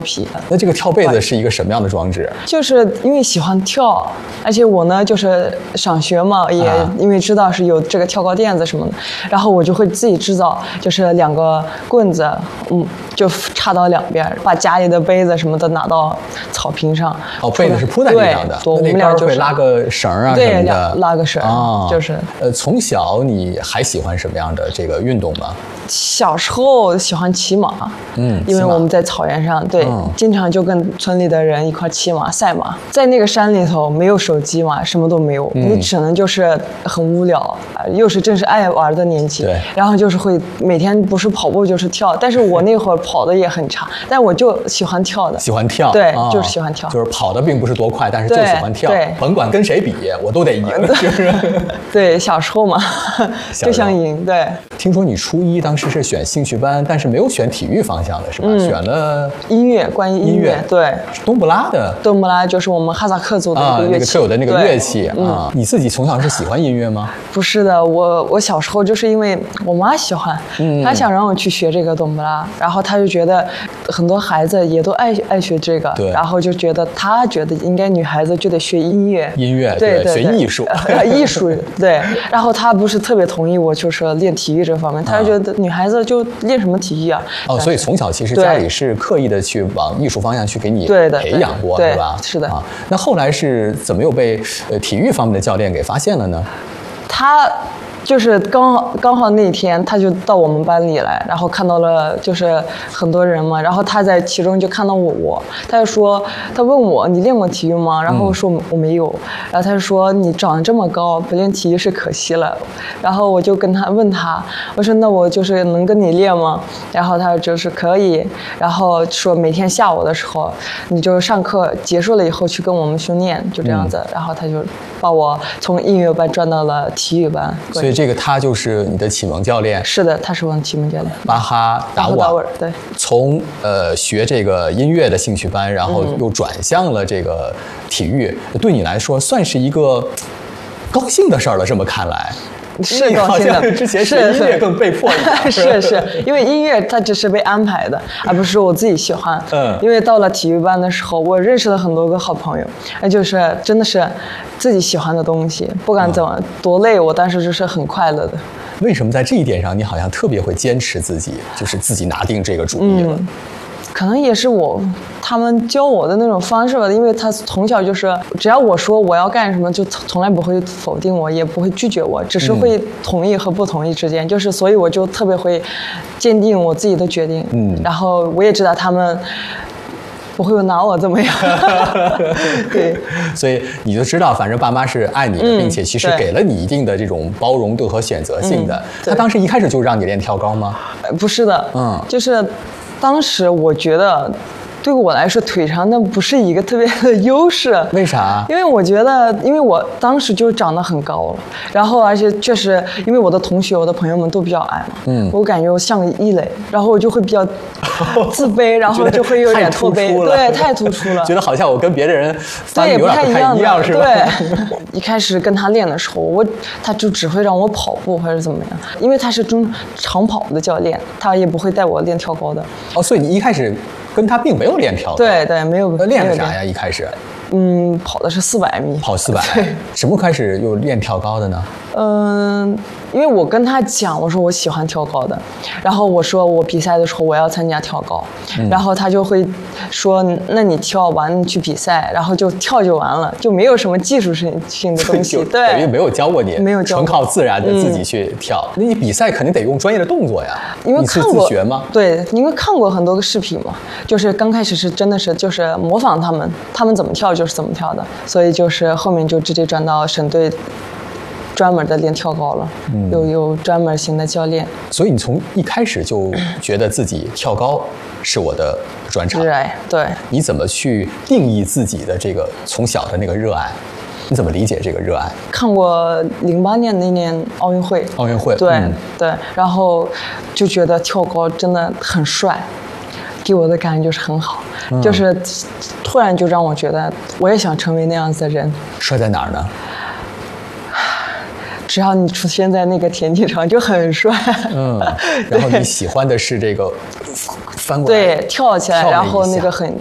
皮。 那这个跳被子是一个什么样的装置？ 就是因为喜欢跳，而且我呢就是上学嘛，也因为知道是有这个跳高垫子什么的，然后我就会自己制造，就是2个棍子，就插到两边，把家里的杯子什么的拿到草坪上。 哦，被子是铺在地上的， 对，我们那俩就是会拉个绳啊什对， 么的， 拉个绳，就是。 从小你还喜欢什么样的这个运动吗？ 小时候喜欢骑马，因为我们在草原上，对，经常就跟村里的人一块骑马、赛马。在那个山里头，没有手机嘛，什么都没有，你只能就是很无聊，又是正是爱玩的年纪， 对， 然后就是会每天不是跑步就是跳，但是我那会儿跑的也很差，但我就喜欢跳的， 喜欢跳， 对，就是喜欢跳， 就是跑的并不是多快，但是就喜欢跳， 对， 甭管跟谁比，我都得赢，就是， 对，小时候嘛，就想赢，对。 听说你初一当时是选兴趣班，但是没有选体育方向的是吧？选了音乐，关于音乐，对， 冬不拉的。 冬不拉就是我们哈萨克族的一个乐器， 那个特有的那个乐器啊。你自己从小是喜欢音乐吗？ 不是的，我小时候就是因为我妈喜欢，她想让我去学这个冬不拉，然后她就觉得很多孩子也都爱学这个，然后就觉得她觉得应该女孩子就得学音乐，对， 学艺术， 艺术，对。然后她不是特别同意我就是练体育这方面，她就觉得女孩子就练什么体育啊？ 哦，所以从小其实家里是刻意的去往艺术方向去给你培养过，是吧？ 是的。 那后来是怎么又被体育方面的教练给发现了呢？ 他就是刚好那天他就到我们班里来，然后看到了就是很多人嘛，然后他在其中就看到我，他就说，他问我你练过体育吗？然后我说我没有，然后他就说你长得这么高，不练体育是可惜了。然后我就问他，我说那我就是能跟你练吗？然后他就是可以，然后说每天下午的时候，你就上课结束了以后去跟我们训练，就这样子。然后他就把我从音乐班转到了体育班。 所以这个他就是你的启蒙教练？ 是的，他是我的启蒙教练， 巴哈达瓦。 对， 从学这个音乐的兴趣班，然后又转向了这个体育，对你来说算是一个高兴的事儿了。这么看来。 是高兴的， 之前学音乐更被迫一点，是因为音乐它只是被安排的，而不是我自己喜欢。因为到了体育班的时候，我认识了很多个好朋友，那就是真的是自己喜欢的东西，不管怎么多累，我当时就是很快乐的。 为什么在这一点上你好像特别会坚持自己，就是自己拿定这个主意了？ 可能也是他们教我的那种方式吧，因为他从小就是只要我说我要干什么，就从来不会否定我，也不会拒绝我，只是会同意和不同意之间，就是所以我就特别会坚定我自己的决定。然后我也知道他们不会拿我怎么样。对， 所以你就知道，反正爸妈是爱你的，并且其实给了你一定的这种包容度和选择性的。他当时一开始就让你练跳高吗？ 不是的，就是当时我觉得对我来说腿长那不是一个特别的优势。 为啥？ 因为我觉得，因为我当时就长得很高了，然后而且确实因为我的同学我的朋友们都比较矮嘛，我感觉我像个异类，然后我就会比较自卑，然后就会有点脱卑，对，太突出了， 觉得好像我跟别的人对不太一样是吧？ 对，一开始跟他练的时候，他就只会让我跑步或者怎么样，因为他是长跑的教练，他也不会带我练跳高的。 哦，所以你一开始跟他并没有练跳高？ 对，没有。 练的啥呀？一开始？ 跑的是400米。 跑400。什么开始又练跳高的呢？ 因为我跟他讲，我说我喜欢跳高的，然后我说我比赛的时候我要参加跳高，然后他就会说，那你跳完你去比赛，然后就跳就完了，就没有什么技术性的东西，对， 等于没有教过你， 没有教过， 纯靠自然的自己去跳。那你比赛肯定得用专业的动作呀， 因为看过， 你是自学吗？ 对，因为看过很多个视频嘛，就是刚开始是真的是就是模仿他们怎么跳就是怎么跳的，所以就是后面就直接转到省队。专门的练跳高了，有专门型的教练， 所以你从一开始就觉得自己跳高是我的专长， 热爱。对， 你怎么去定义自己的这个从小的那个热爱？你怎么理解这个热爱？ 看过08年那年奥运会，对，然后就觉得跳高真的很帅。给我的感觉就是很好，就是突然就让我觉得我也想成为那样子的人。 帅在哪儿呢？ 只要你出现在那个田径场就很帅。 然后你喜欢的是这个翻过来， 对，跳起来，然后那个很